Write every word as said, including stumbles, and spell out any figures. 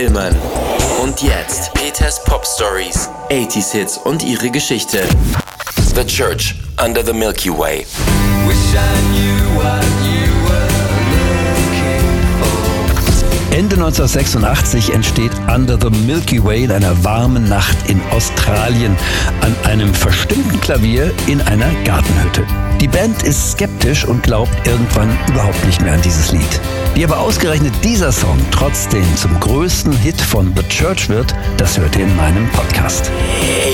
Illmann. Und jetzt Peters Pop Stories, achtziger Hits und ihre Geschichte. The Church Under the Milky Way. Wish I knew what you were looking for. Ende neunzehnhundertsechsundachtzig entsteht Under the Milky Way in einer warmen Nacht in Australien an einem verstimmten Klavier in einer Gartenhütte. Die Band ist skeptisch und glaubt irgendwann überhaupt nicht mehr an dieses Lied. Wie aber ausgerechnet dieser Song trotzdem zum größten Hit von The Church wird, das hört ihr in meinem Podcast.